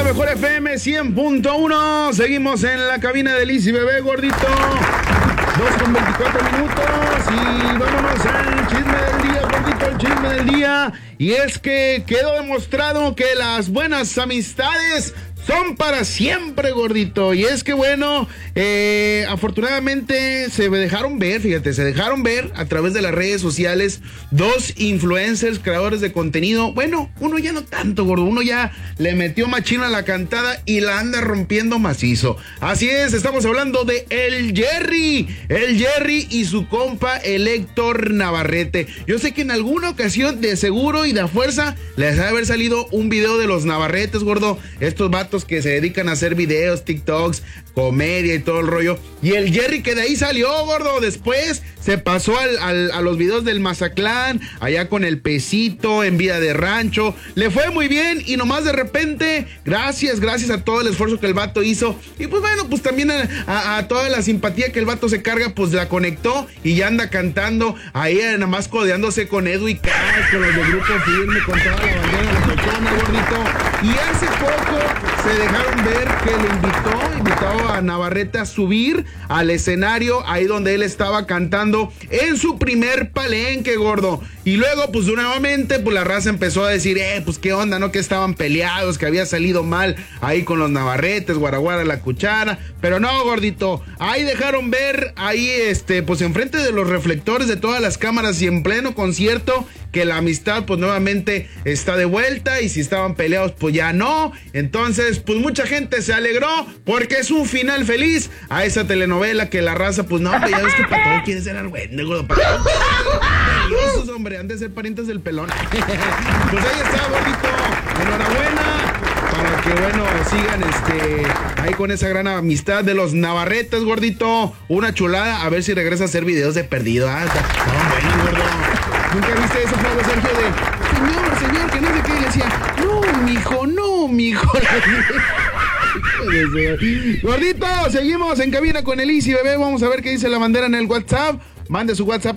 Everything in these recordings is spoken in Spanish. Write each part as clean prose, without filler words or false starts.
mejor FM 100.1. Seguimos en la cabina de Liz y Bebé, gordito. 2:24 minutos y vámonos al chisme del día, gordito, el chisme del día. Y es que quedó demostrado que las buenas amistades son para siempre, gordito. Y es que bueno, afortunadamente se dejaron ver, fíjate, se dejaron ver a través de las redes sociales dos influencers, creadores de contenido. Bueno, uno ya no tanto, gordo, uno ya le metió machino a la cantada y la anda rompiendo macizo. Así es, estamos hablando de el Jerry y su compa, el Héctor Navarrete. Yo sé que en alguna ocasión de seguro y de a fuerza les debe haber salido un video de los Navarretes, gordo, estos vatos que se dedican a hacer videos, TikToks, comedia y todo el rollo. Y el Jerry que de ahí salió, gordo, después se pasó a los videos del Mazatlán, allá con el Pesito, en Vida de Rancho. Le fue muy bien y nomás de repente, gracias a todo el esfuerzo que el vato hizo. Y pues bueno, pues también a toda la simpatía que el vato se carga, pues la conectó y ya anda cantando ahí nada más codeándose con Edu y Cash, con los de Grupo Firme, con toda la bandera de la cochona, gordito. Y hace poco se dejaron ver que le invitó a Navarrete a subir al escenario ahí donde él estaba cantando en su primer palenque, gordo. Y luego pues nuevamente pues la raza empezó a decir, pues qué onda, ¿no? Que estaban peleados, que había salido mal ahí con los Navarretes, guaraguara la cuchara. Pero no, gordito, ahí dejaron ver ahí pues enfrente de los reflectores de todas las cámaras y en pleno concierto que la amistad pues nuevamente está de vuelta y si estaban peleados pues ya no. Entonces pues mucha gente se alegró porque es un final feliz a esa telenovela que la raza pues no, hombre, ya ves que para todo quiere ser argüende, gordo, para todo esos, hombre, han de ser parientes del pelón. Pues ahí está, gordito, enhorabuena para que bueno sigan ahí con esa gran amistad de los Navarretes, gordito. Una chulada, a ver si regresa a hacer videos de perdido. Estaban buenos, gordo. ¿Nunca viste eso, Pablo Sergio, de señor, que no sé qué? Y le decía, no, mijo. Gordito, seguimos en cabina con el Easy Bebé. Vamos a ver qué dice la bandera en el WhatsApp. Mande su WhatsApp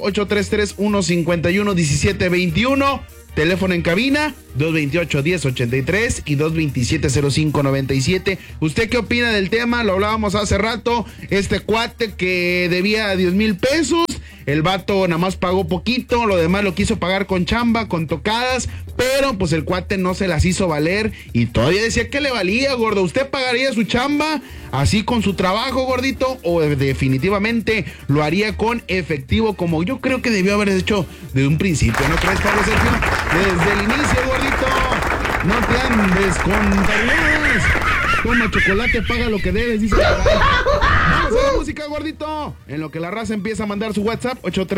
833-151-1721. Teléfono en cabina 228-1083 y 227-0597. ¿Usted qué opina del tema? Lo hablábamos hace rato. Este cuate que debía 10,000 pesos. El vato nada más pagó poquito, lo demás lo quiso pagar con chamba, con tocadas, pero pues el cuate no se las hizo valer y todavía decía que le valía, gordo. ¿Usted pagaría su chamba así con su trabajo, gordito? ¿O definitivamente lo haría con efectivo como yo creo que debió haber hecho desde un principio? ¿No crees, Pablo Sergio? Desde el inicio, gordito. No te andes con tarugadas. Toma chocolate, paga lo que debes, dice. Vamos a la música, gordito. En lo que la raza empieza a mandar su WhatsApp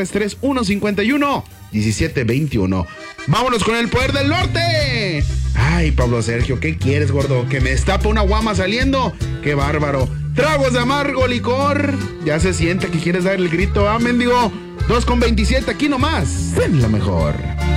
833-151-1721. Vámonos con el poder del norte. Ay, Pablo Sergio, ¿qué quieres, gordo? ¿Que me destapa una guama saliendo? ¡Qué bárbaro! Tragos de amargo licor. Ya se siente que quieres dar el grito, mendigo. 2:27, aquí nomás, en la mejor.